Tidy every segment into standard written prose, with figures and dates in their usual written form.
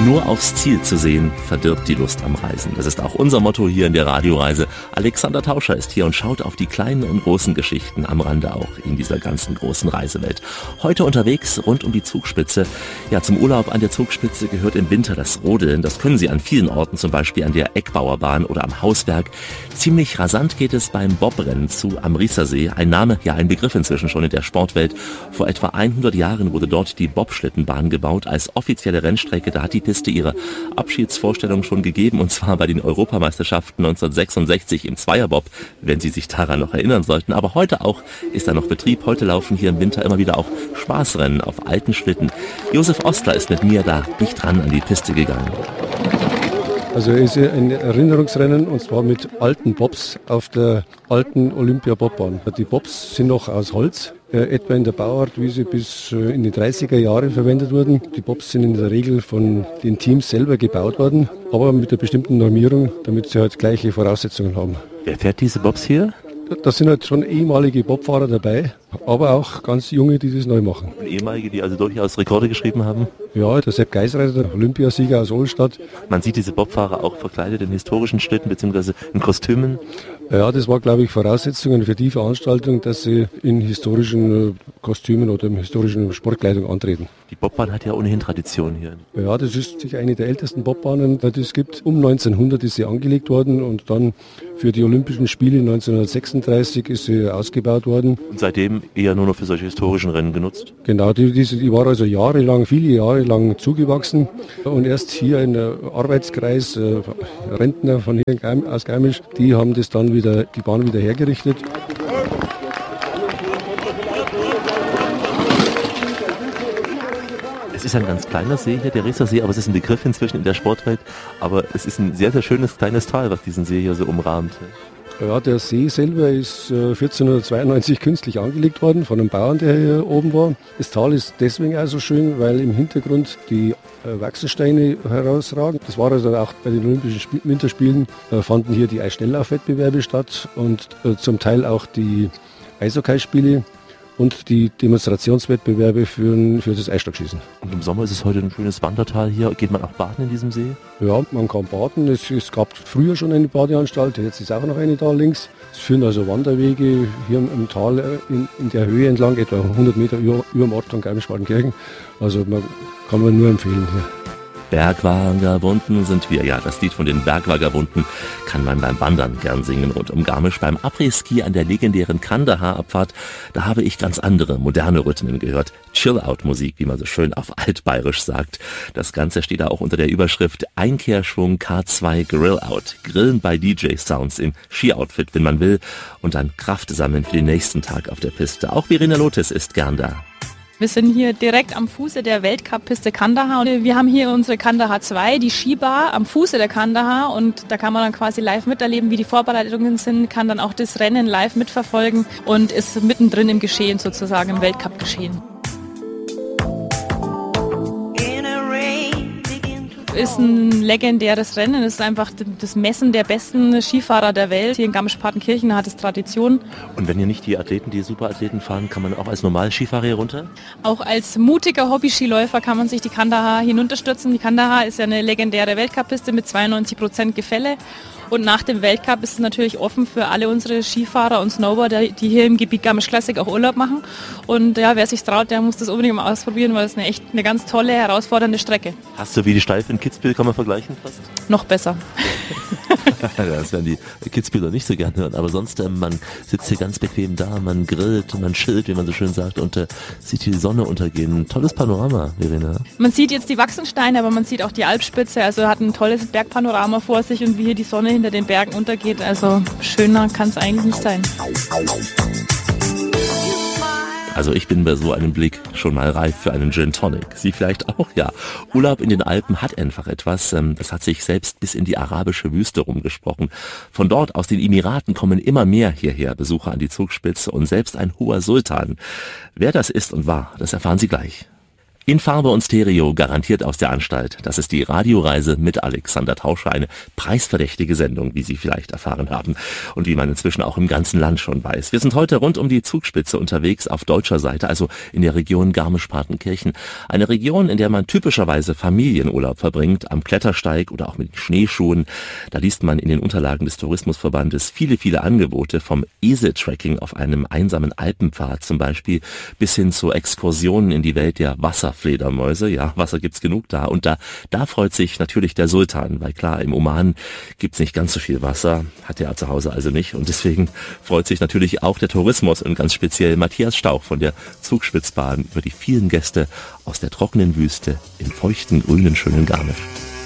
Nur aufs Ziel zu sehen, verdirbt die Lust am Reisen. Das ist auch unser Motto hier in der Radioreise. Alexander Tauscher ist hier und schaut auf die kleinen und großen Geschichten am Rande auch in dieser ganzen großen Reisewelt. Heute unterwegs rund um die Zugspitze. Ja, zum Urlaub an der Zugspitze gehört im Winter das Rodeln. Das können Sie an vielen Orten, zum Beispiel an der Eckbauerbahn oder am Hausberg. Ziemlich rasant geht es beim Bobrennen zu am Riesersee. Ein Name, ja ein Begriff inzwischen schon in der Sportwelt. Vor etwa 100 Jahren wurde dort die Bobschlittenbahn gebaut als offizielle Rennstrecke. Da hat die Piste ihre Abschiedsvorstellung schon gegeben, und zwar bei den Europameisterschaften 1966 im Zweierbob, wenn Sie sich daran noch erinnern sollten. Aber heute auch ist da noch Betrieb. Heute laufen hier im Winter immer wieder auch Spaßrennen auf alten Schlitten. Josef Ostler ist mit mir da dicht dran an die Piste gegangen. Also es ist ein Erinnerungsrennen, und zwar mit alten Bobs auf der alten Olympia-Bobbahn. Die Bobs sind noch aus Holz, etwa in der Bauart, wie sie bis in die 30er Jahre verwendet wurden. Die Bobs sind in der Regel von den Teams selber gebaut worden, aber mit einer bestimmten Normierung, damit sie halt gleiche Voraussetzungen haben. Wer fährt diese Bobs hier? Da sind halt schon ehemalige Bobfahrer dabei, aber auch ganz junge, die das neu machen. Ehemalige, die also durchaus Rekorde geschrieben haben? Ja, der Sepp Geisreiter, der Olympiasieger aus Ohlstadt. Man sieht diese Bobfahrer auch verkleidet in historischen Schlitten bzw. in Kostümen. Ja, das war, glaube ich, Voraussetzungen für die Veranstaltung, dass sie in historischen Kostümen oder in historischen Sportkleidung antreten. Die Bobbahn hat ja ohnehin Tradition hier. Ja, das ist sicher eine der ältesten Bobbahnen, die es gibt. Um 1900 ist sie angelegt worden und dann für die Olympischen Spiele 1936 ist sie ausgebaut worden. Und seitdem eher nur noch für solche historischen Rennen genutzt? Genau, die war also viele Jahre lang zugewachsen. Und erst hier ein Arbeitskreis, Rentner von hier aus Garmisch, die haben das dann die Bahn wieder hergerichtet. Es ist ein ganz kleiner See hier, der Riesersee, aber es ist ein Begriff inzwischen in der Sportwelt. Aber es ist ein sehr, sehr schönes kleines Tal, was diesen See hier so umrahmt. Ja, der See selber ist 1492 künstlich angelegt worden von einem Bauern, der hier oben war. Das Tal ist deswegen auch so schön, weil im Hintergrund die Wachsensteine herausragen. Das war also auch bei den Olympischen Winterspielen, fanden hier die Eisschnelllaufwettbewerbe statt und zum Teil auch die Eishockeyspiele und die Demonstrationswettbewerbe für das Eisstockschießen. Und im Sommer ist es heute ein schönes Wandertal hier. Geht man auch baden in diesem See? Ja, man kann baden. Es gab früher schon eine Badeanstalt, jetzt ist auch noch eine da links. Es führen also Wanderwege hier im Tal in der Höhe entlang, etwa 100 Meter über dem Ort von Garmisch-Partenkirchen. Also kann man nur empfehlen hier. Bergvagabunden sind wir. Ja, das Lied von den Bergvagabunden kann man beim Wandern gern singen rund um Garmisch. Beim Après-Ski an der legendären Kandahar-Abfahrt, da habe ich ganz andere, moderne Rhythmen gehört. Chill-Out-Musik, wie man so schön auf Altbayerisch sagt. Das Ganze steht da auch unter der Überschrift Einkehrschwung K2 Grill-Out. Grillen bei DJ-Sounds im Ski-Outfit, wenn man will. Und dann Kraft sammeln für den nächsten Tag auf der Piste. Auch Verena Lotis ist gern da. Wir sind hier direkt am Fuße der Weltcup-Piste Kandahar und wir haben hier unsere Kandahar 2, die Skibar am Fuße der Kandahar, und da kann man dann quasi live miterleben, wie die Vorbereitungen sind, kann dann auch das Rennen live mitverfolgen und ist mittendrin im Geschehen sozusagen, im Weltcup-Geschehen. Ist ein legendäres Rennen, es ist einfach das Messen der besten Skifahrer der Welt. Hier in Garmisch-Partenkirchen hat es Tradition. Und wenn hier nicht die Athleten, die Superathleten fahren, kann man auch als normale Skifahrer hier runter? Auch als mutiger Hobby-Skiläufer kann man sich die Kandahar hinunterstürzen. Die Kandahar ist ja eine legendäre Weltcup-Piste mit 92% Gefälle. Und nach dem Weltcup ist es natürlich offen für alle unsere Skifahrer und Snowboarder, die hier im Gebiet Garmisch Classic auch Urlaub machen. Und ja, wer sich traut, der muss das unbedingt mal ausprobieren, weil es eine ganz tolle, herausfordernde Strecke. Hast du wie die Steife in Kitzbühel, kann man vergleichen fast? Noch besser. Das werden die Kitzbühler nicht so gern hören, aber sonst, man sitzt hier ganz bequem da, man grillt, man chillt, wie man so schön sagt, und sieht hier die Sonne untergehen. Tolles Panorama, Verena. Man sieht jetzt die Wachsensteine, aber man sieht auch die Alpspitze, also hat ein tolles Bergpanorama vor sich und wie hier die Sonne hinter den Bergen untergeht, also schöner kann es eigentlich nicht sein. Also ich bin bei so einem Blick schon mal reif für einen Gin Tonic. Sie vielleicht auch, ja. Urlaub in den Alpen hat einfach etwas. Das hat sich selbst bis in die arabische Wüste rumgesprochen. Von dort aus den Emiraten kommen immer mehr hierher Besucher an die Zugspitze und selbst ein hoher Sultan. Wer das ist und war, das erfahren Sie gleich. In Farbe und Stereo, garantiert aus der Anstalt. Das ist die Radioreise mit Alexander Tauscher, eine preisverdächtige Sendung, wie Sie vielleicht erfahren haben und wie man inzwischen auch im ganzen Land schon weiß. Wir sind heute rund um die Zugspitze unterwegs auf deutscher Seite, also in der Region Garmisch-Partenkirchen. Eine Region, in der man typischerweise Familienurlaub verbringt, am Klettersteig oder auch mit Schneeschuhen. Da liest man in den Unterlagen des Tourismusverbandes viele Angebote, vom Eseltrekking auf einem einsamen Alpenpfad zum Beispiel bis hin zu Exkursionen in die Welt der Wasserfledermäuse. Ja, Wasser gibt's genug da. Und da freut sich natürlich der Sultan, weil klar, im Oman gibt's nicht ganz so viel Wasser, hat er zu Hause also nicht. Und deswegen freut sich natürlich auch der Tourismus und ganz speziell Matthias Stauch von der Zugspitzbahn über die vielen Gäste aus der trockenen Wüste im feuchten, grünen, schönen Garmisch.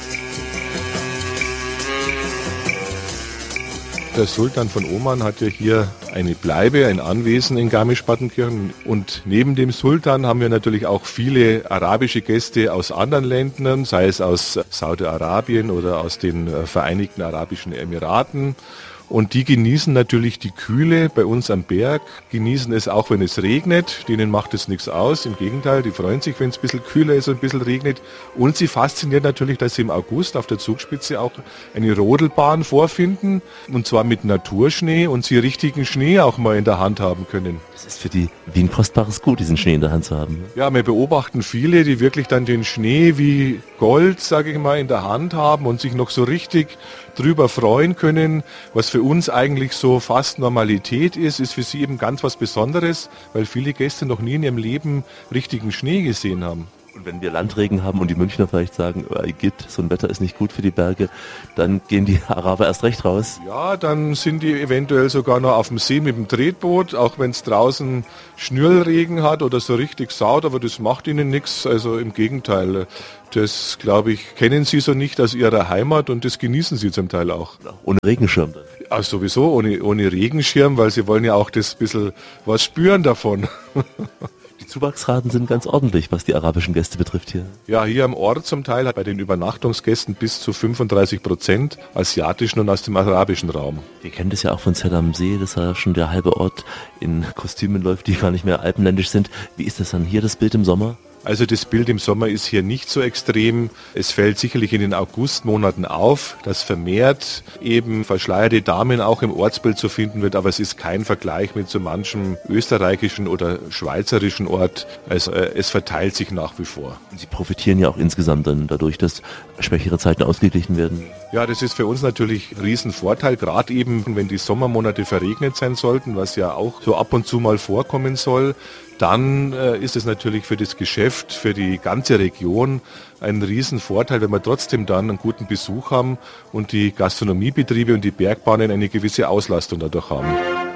Der Sultan von Oman hat ja hier eine Bleibe, ein Anwesen in Garmisch-Partenkirchen. Und neben dem Sultan haben wir natürlich auch viele arabische Gäste aus anderen Ländern, sei es aus Saudi-Arabien oder aus den Vereinigten Arabischen Emiraten. Und die genießen natürlich die Kühle bei uns am Berg, genießen es auch, wenn es regnet. Denen macht es nichts aus. Im Gegenteil, die freuen sich, wenn es ein bisschen kühler ist und ein bisschen regnet. Und sie fasziniert natürlich, dass sie im August auf der Zugspitze auch eine Rodelbahn vorfinden. Und zwar mit Naturschnee und sie richtigen Schnee auch mal in der Hand haben können. Das ist für die wie ein kostbares Gut, diesen Schnee in der Hand zu haben. Ja, wir beobachten viele, die wirklich dann den Schnee wie Gold, sage ich mal, in der Hand haben und sich noch so richtig drüber freuen können. Was für uns eigentlich so fast Normalität ist für sie eben ganz was Besonderes, weil viele Gäste noch nie in ihrem Leben richtigen Schnee gesehen haben. Und wenn wir Landregen haben und die Münchner vielleicht sagen, so ein Wetter ist nicht gut für die Berge, dann gehen die Araber erst recht raus. Ja, dann sind die eventuell sogar noch auf dem See mit dem Tretboot, auch wenn es draußen Schnürlregen hat oder so richtig saut, aber das macht ihnen nichts. Also im Gegenteil, das, glaube ich, kennen sie so nicht aus ihrer Heimat und das genießen sie zum Teil auch. Ohne Regenschirm dann? Ja, sowieso ohne Regenschirm, weil sie wollen ja auch das bisschen was spüren davon. Die Zuwachsraten sind ganz ordentlich, was die arabischen Gäste betrifft hier. Ja, hier am Ort zum Teil bei den Übernachtungsgästen bis zu 35% asiatischen und aus dem arabischen Raum. Wir kennen das ja auch von Zell am See, dass ja schon der halbe Ort in Kostümen läuft, die gar nicht mehr alpenländisch sind. Wie ist das dann hier, das Bild im Sommer? Also das Bild im Sommer ist hier nicht so extrem. Es fällt sicherlich in den Augustmonaten auf, dass vermehrt eben verschleierte Damen auch im Ortsbild zu finden wird, aber es ist kein Vergleich mit so manchem österreichischen oder schweizerischen Ort. Also es verteilt sich nach wie vor. Sie profitieren ja auch insgesamt dann dadurch, dass schwächere Zeiten ausgeglichen werden. Ja, das ist für uns natürlich ein Riesenvorteil, gerade eben, wenn die Sommermonate verregnet sein sollten, was ja auch so ab und zu mal vorkommen soll. Dann ist es natürlich für das Geschäft, für die ganze Region ein Riesenvorteil, wenn wir trotzdem dann einen guten Besuch haben und die Gastronomiebetriebe und die Bergbahnen eine gewisse Auslastung dadurch haben.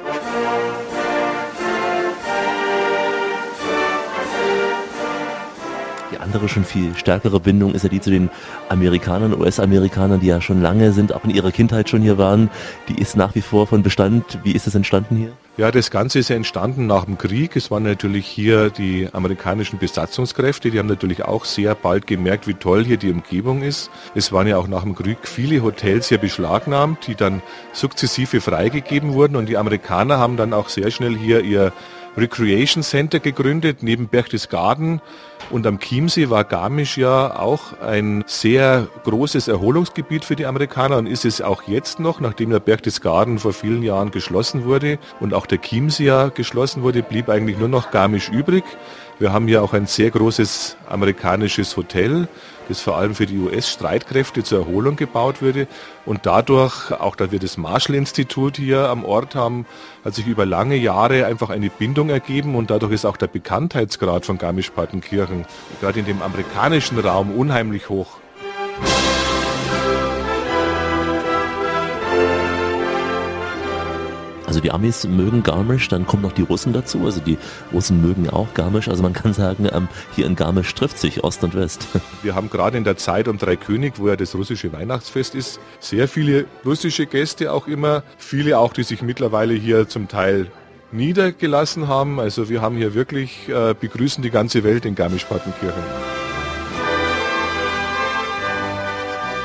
Die andere schon viel stärkere Bindung ist ja die zu den Amerikanern, US-Amerikanern, die ja schon lange sind, auch in ihrer Kindheit schon hier waren. Die ist nach wie vor von Bestand. Wie ist das entstanden hier? Ja, das Ganze ist ja entstanden nach dem Krieg. Es waren natürlich hier die amerikanischen Besatzungskräfte, die haben natürlich auch sehr bald gemerkt, wie toll hier die Umgebung ist. Es waren ja auch nach dem Krieg viele Hotels hier beschlagnahmt, die dann sukzessive freigegeben wurden und die Amerikaner haben dann auch sehr schnell hier ihr Recreation Center gegründet, neben Berchtesgaden. Und am Chiemsee war Garmisch ja auch ein sehr großes Erholungsgebiet für die Amerikaner und ist es auch jetzt noch, nachdem der Berchtesgaden vor vielen Jahren geschlossen wurde und auch der Chiemsee ja geschlossen wurde, blieb eigentlich nur noch Garmisch übrig. Wir haben hier auch ein sehr großes amerikanisches Hotel, das vor allem für die US-Streitkräfte zur Erholung gebaut wurde. Und dadurch, auch da wir das Marshall-Institut hier am Ort haben, hat sich über lange Jahre einfach eine Bindung ergeben und dadurch ist auch der Bekanntheitsgrad von Garmisch-Partenkirchen gerade in dem amerikanischen Raum unheimlich hoch. Also die Amis mögen Garmisch, dann kommen noch die Russen dazu, also die Russen mögen auch Garmisch, also man kann sagen, hier in Garmisch trifft sich Ost und West. Wir haben gerade in der Zeit um Dreikönig, wo ja das russische Weihnachtsfest ist, sehr viele russische Gäste auch immer, viele auch, die sich mittlerweile hier zum Teil niedergelassen haben, also wir haben hier wirklich, begrüßen die ganze Welt in Garmisch-Partenkirchen.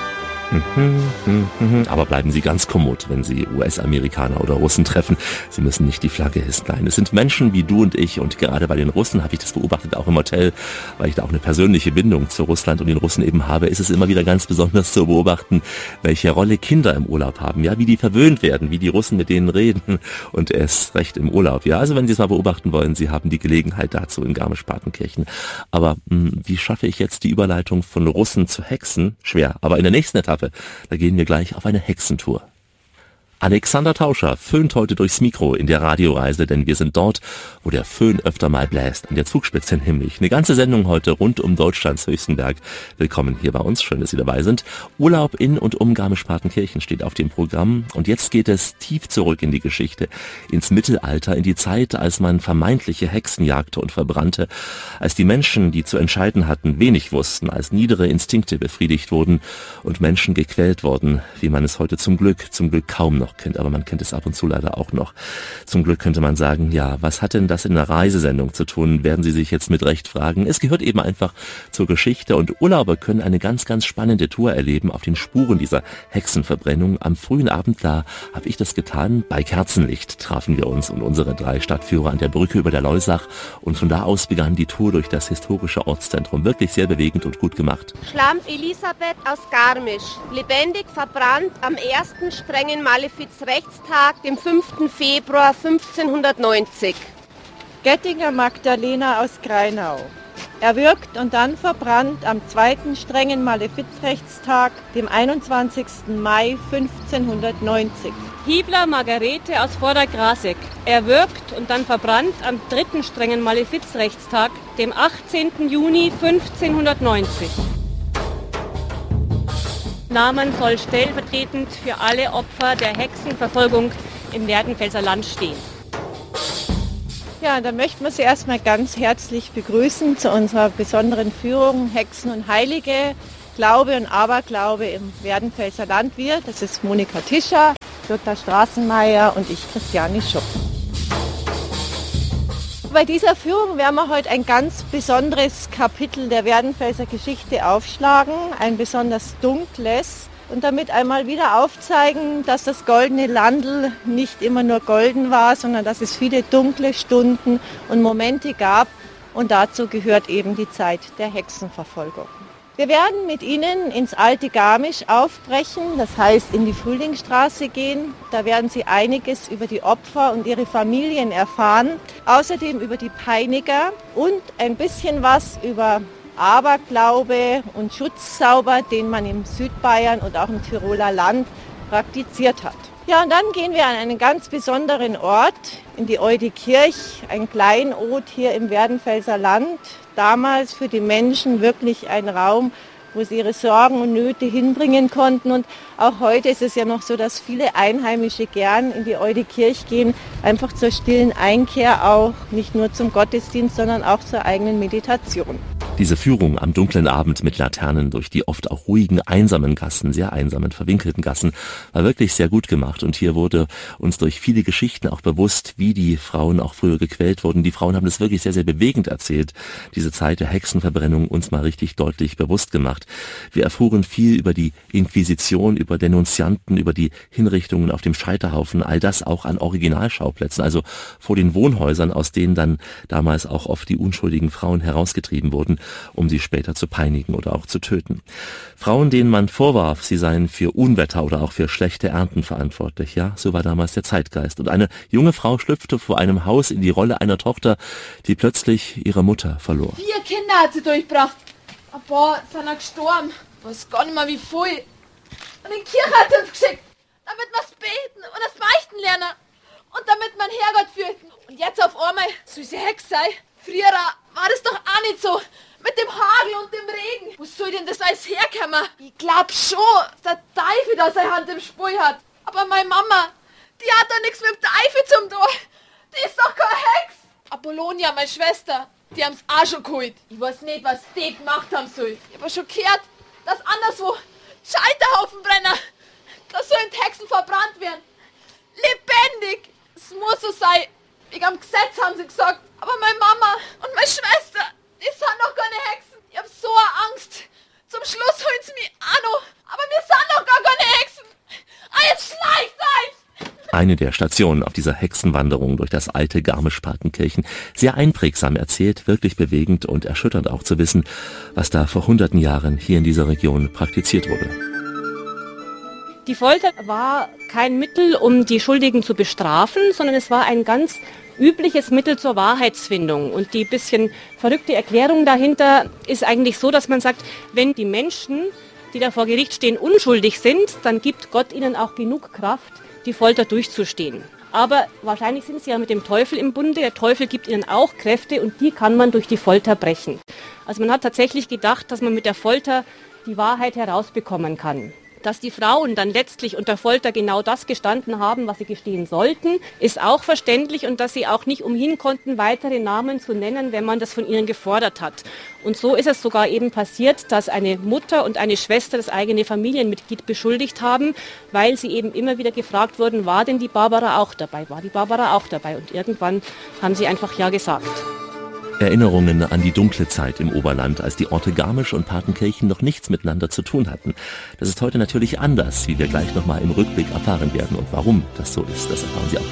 Aber bleiben Sie ganz kommod, wenn Sie US-Amerikaner oder Russen treffen. Sie müssen nicht die Flagge hissen. Nein, es sind Menschen wie du und ich, und gerade bei den Russen habe ich das beobachtet, auch im Hotel, weil ich da auch eine persönliche Bindung zu Russland und den Russen eben habe, ist es immer wieder ganz besonders zu beobachten, welche Rolle Kinder im Urlaub haben, ja, wie die verwöhnt werden, wie die Russen mit denen reden, und erst recht im Urlaub. Ja, also wenn Sie es mal beobachten wollen, Sie haben die Gelegenheit dazu in Garmisch-Partenkirchen. Aber wie schaffe ich jetzt die Überleitung von Russen zu Hexen? Schwer, aber in der nächsten Etappe, da gehen wir gleich auf eine Hexentour. Alexander Tauscher föhnt heute durchs Mikro in der Radioreise, denn wir sind dort, wo der Föhn öfter mal bläst, an der Zugspitze in Himmlich. Eine ganze Sendung heute rund um Deutschlands höchsten Berg. Willkommen hier bei uns, schön, dass Sie dabei sind. Urlaub in und um Garmisch-Partenkirchen steht auf dem Programm, und jetzt geht es tief zurück in die Geschichte, ins Mittelalter, in die Zeit, als man vermeintliche Hexen jagte und verbrannte, als die Menschen, die zu entscheiden hatten, wenig wussten, als niedere Instinkte befriedigt wurden und Menschen gequält wurden, wie man es heute zum Glück kaum noch kennt, aber man kennt es ab und zu leider auch noch. Zum Glück könnte man sagen, ja, was hat denn das in einer Reisesendung zu tun, werden Sie sich jetzt mit Recht fragen. Es gehört eben einfach zur Geschichte, und Urlauber können eine ganz, ganz spannende Tour erleben auf den Spuren dieser Hexenverbrennung. Am frühen Abend, da habe ich das getan, bei Kerzenlicht trafen wir uns und unsere 3 Stadtführer an der Brücke über der Loisach, und von da aus begann die Tour durch das historische Ortszentrum. Wirklich sehr bewegend und gut gemacht. Schlamp Elisabeth aus Garmisch, lebendig verbrannt am ersten strengen Malefizrechtstag, dem 5. Februar 1590. Göttinger Magdalena aus Greinau. Erwürgt und dann verbrannt am 2. strengen Malefizrechtstag, dem 21. Mai 1590. Hiebler Margarete aus Vordergrasek. Erwürgt und dann verbrannt am 3. strengen Malefizrechtstag, dem 18. Juni 1590. Namen soll stellvertretend für alle Opfer der Hexenverfolgung im Werdenfelser Land stehen. Ja, dann möchten wir Sie erstmal ganz herzlich begrüßen zu unserer besonderen Führung Hexen und Heilige, Glaube und Aberglaube im Werdenfelser Land. Das ist Monika Tischer, Jutta Straßenmeier und ich, Christiane Schupp. Bei dieser Führung werden wir heute ein ganz besonderes Kapitel der Werdenfelser Geschichte aufschlagen, ein besonders dunkles, und damit einmal wieder aufzeigen, dass das goldene Landl nicht immer nur golden war, sondern dass es viele dunkle Stunden und Momente gab, und dazu gehört eben die Zeit der Hexenverfolgung. Wir werden mit Ihnen ins alte Garmisch aufbrechen, das heißt in die Frühlingsstraße gehen. Da werden Sie einiges über die Opfer und ihre Familien erfahren, außerdem über die Peiniger und ein bisschen was über Aberglaube und Schutzzauber, den man im Südbayern und auch im Tiroler Land praktiziert hat. Ja, und dann gehen wir an einen ganz besonderen Ort, in die Eudekirch, ein Kleinod hier im Werdenfelser Land. Damals für die Menschen wirklich ein Raum, wo sie ihre Sorgen und Nöte hinbringen konnten. Und auch heute ist es ja noch so, dass viele Einheimische gern in die Eudekirch gehen, einfach zur stillen Einkehr auch, nicht nur zum Gottesdienst, sondern auch zur eigenen Meditation. Diese Führung am dunklen Abend mit Laternen durch die oft auch ruhigen, einsamen Gassen, sehr einsamen, verwinkelten Gassen, war wirklich sehr gut gemacht. Und hier wurde uns durch viele Geschichten auch bewusst, wie die Frauen auch früher gequält wurden. Die Frauen haben das wirklich sehr, sehr bewegend erzählt. Diese Zeit der Hexenverbrennung uns mal richtig deutlich bewusst gemacht. Wir erfuhren viel über die Inquisition, über Denunzianten, über die Hinrichtungen auf dem Scheiterhaufen, all das auch an Originalschauplätzen, also vor den Wohnhäusern, aus denen dann damals auch oft die unschuldigen Frauen herausgetrieben wurden, um sie später zu peinigen oder auch zu töten. Frauen, denen man vorwarf, sie seien für Unwetter oder auch für schlechte Ernten verantwortlich. Ja, so war damals der Zeitgeist. Und eine junge Frau schlüpfte vor einem Haus in die Rolle einer Tochter, die plötzlich ihre Mutter verlor. 4 Kinder hat sie durchgebracht. Ein paar sind auch gestorben. Ich weiß gar nicht mehr wie viel. Und in die Kirche hat sie uns geschickt, damit wir es beten und das Beichten lernen. Und damit man Herrgott fürchten. Und jetzt auf einmal soll sie Hex sein. Früher war das doch auch nicht so. Mit dem Hagel und dem Regen. Wo soll denn das alles herkommen? Ich glaub schon, dass der Teufel da seine Hand im Spiel hat. Aber meine Mama, die hat doch nichts mit dem Teufel zum tun. Die ist doch keine Hex. Apollonia, meine Schwester, die haben's auch schon geholt. Ich weiß nicht, was die gemacht haben soll. Ich hab schon gehört, dass anderswo Scheiterhaufen brennen. Da sollen die Hexen verbrannt werden. Lebendig. Es muss so sein. Wegen am Gesetz haben sie gesagt. Aber meine Mama und meine Schwester, die sind noch keine Hexen. Ich hab so eine Angst. Zum Schluss holen sie mich auch noch. Aber wir sind noch Eine der Stationen auf dieser Hexenwanderung durch das alte Garmisch-Partenkirchen. Sehr einprägsam erzählt, wirklich bewegend und erschütternd auch zu wissen, was da vor hunderten Jahren hier in dieser Region praktiziert wurde. Die Folter war kein Mittel, um die Schuldigen zu bestrafen, sondern es war ein ganz übliches Mittel zur Wahrheitsfindung. Und die bisschen verrückte Erklärung dahinter ist eigentlich so, dass man sagt, wenn die Menschen, die da vor Gericht stehen, unschuldig sind, dann gibt Gott ihnen auch genug Kraft, die Folter durchzustehen. Aber wahrscheinlich sind sie ja mit dem Teufel im Bunde. Der Teufel gibt ihnen auch Kräfte und die kann man durch die Folter brechen. Also man hat tatsächlich gedacht, dass man mit der Folter die Wahrheit herausbekommen kann. Dass die Frauen dann letztlich unter Folter genau das gestanden haben, was sie gestehen sollten, ist auch verständlich und dass sie auch nicht umhin konnten, weitere Namen zu nennen, wenn man das von ihnen gefordert hat. Und so ist es sogar eben passiert, dass eine Mutter und eine Schwester das eigene Familienmitglied beschuldigt haben, weil sie eben immer wieder gefragt wurden, war denn die Barbara auch dabei? War die Barbara auch dabei? Und irgendwann haben sie einfach ja gesagt. Erinnerungen an die dunkle Zeit im Oberland, als die Orte Garmisch und Partenkirchen noch nichts miteinander zu tun hatten. Das ist heute natürlich anders, wie wir gleich nochmal im Rückblick erfahren werden. Und warum das so ist, das erfahren Sie auch